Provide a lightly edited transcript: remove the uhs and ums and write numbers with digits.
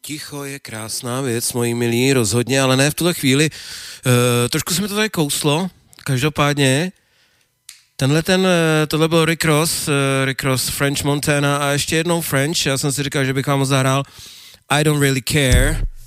Ticho je krásná věc, moji milí, rozhodně, ale ne v tuhle chvíli. Trošku se mi to tady kouslo, každopádně. Tohle byl Rick Ross, French Montana a ještě jednou French. Já jsem si říkal, že bych vám zahrál I Don't Really Care.